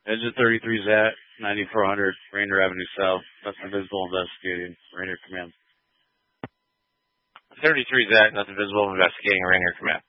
Engine 33 Zat, 9400 Rainier Avenue South. Nothing visible investigating. Rainier Command. 33 Zat, nothing visible investigating. Rainier Command.